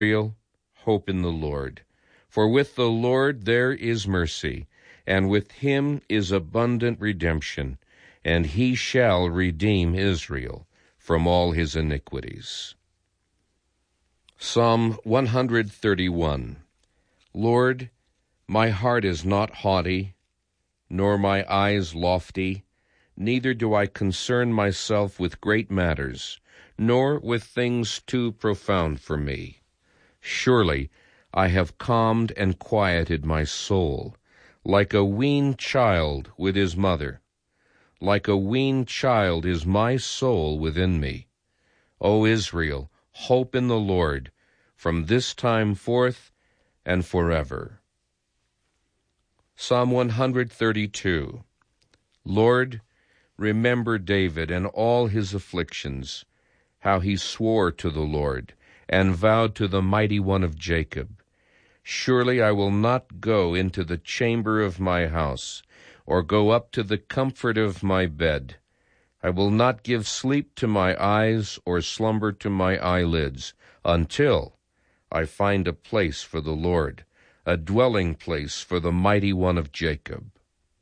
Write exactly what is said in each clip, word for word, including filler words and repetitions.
Israel, hope in the Lord. For with the Lord there is mercy, and with him is abundant redemption, and he shall redeem Israel from all his iniquities. Psalm one thirty-one. Lord, my heart is not haughty, nor my eyes lofty, neither do I concern myself with great matters, nor with things too profound for me. Surely I have calmed and quieted my soul, like a weaned child with his mother. Like a weaned child is my soul within me. O Israel, hope in the Lord, from this time forth and forever. Psalm one thirty-two. Lord, remember David and all his afflictions, how he swore to the Lord, and vowed to the Mighty One of Jacob. Surely I will not go into the chamber of my house, or go up to the comfort of my bed. I will not give sleep to my eyes, or slumber to my eyelids, until I find a place for the Lord, a dwelling place for the Mighty One of Jacob.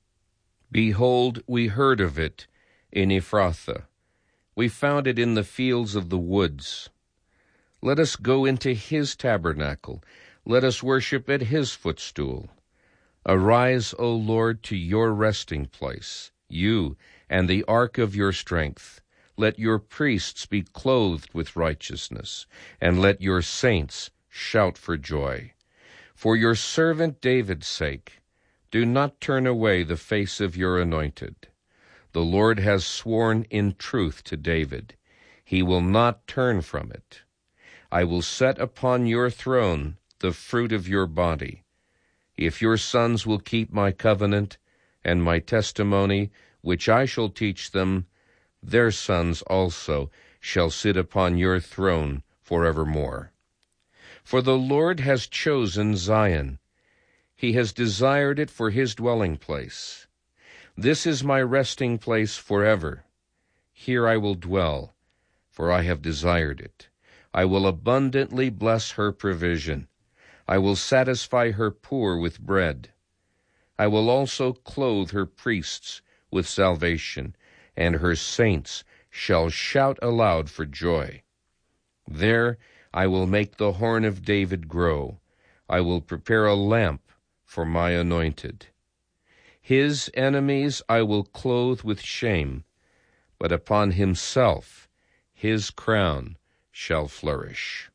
Behold, we heard of it in Ephrathah. We found it in the fields of the woods. Let us go into his tabernacle. Let us worship at his footstool. Arise, O Lord, to your resting place, you and the ark of your strength. Let your priests be clothed with righteousness, and let your saints shout for joy. For your servant David's sake, do not turn away the face of your anointed. The Lord has sworn in truth to David. He will not turn from it. I will set upon your throne the fruit of your body. If your sons will keep my covenant and my testimony, which I shall teach them, their sons also shall sit upon your throne forevermore. For the Lord has chosen Zion. He has desired it for his dwelling place. This is my resting place forever. Here I will dwell, for I have desired it. I will abundantly bless her provision. I will satisfy her poor with bread. I will also clothe her priests with salvation, and her saints shall shout aloud for joy. There I will make the horn of David grow. I will prepare a lamp for my anointed. His enemies I will clothe with shame, but upon himself his crown shall flourish.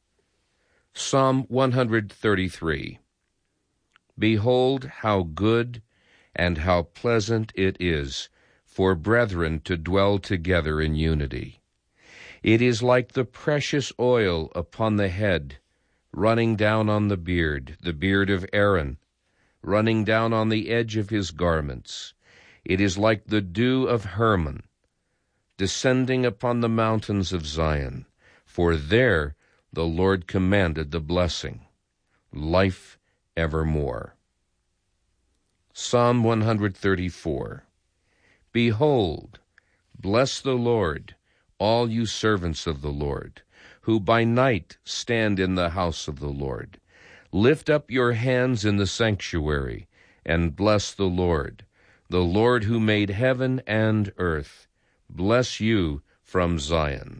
Psalm one thirty-three. Behold, how good and how pleasant it is for brethren to dwell together in unity. It is like the precious oil upon the head, running down on the beard, the beard of Aaron, running down on the edge of his garments. It is like the dew of Hermon, descending upon the mountains of Zion. For there the Lord commanded the blessing, life evermore. Psalm one thirty-four. Behold, bless the Lord, all you servants of the Lord, who by night stand in the house of the Lord. Lift up your hands in the sanctuary, and bless the Lord, the Lord who made heaven and earth. Bless you from Zion.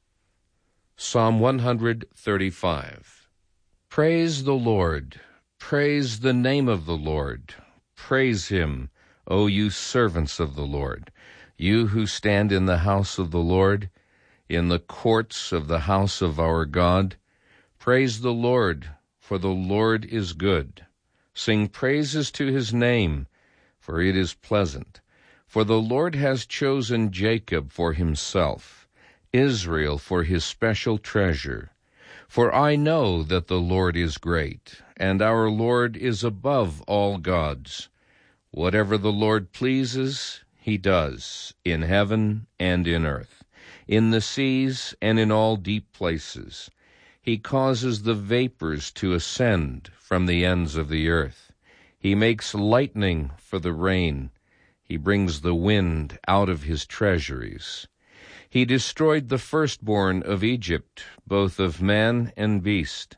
Psalm one thirty-five. Praise the Lord, praise the name of the Lord. Praise him, O you servants of the Lord, you who stand in the house of the Lord, in the courts of the house of our God. Praise the Lord, for the Lord is good. Sing praises to his name, for it is pleasant. For the Lord has chosen Jacob for himself, Israel for his special treasure. For I know that the Lord is great, and our Lord is above all gods. Whatever the Lord pleases, he does, in heaven and in earth, in the seas and in all deep places. He causes the vapors to ascend from the ends of the earth. He makes lightning for the rain. He brings the wind out of his treasuries. He destroyed the firstborn of Egypt, both of man and beast,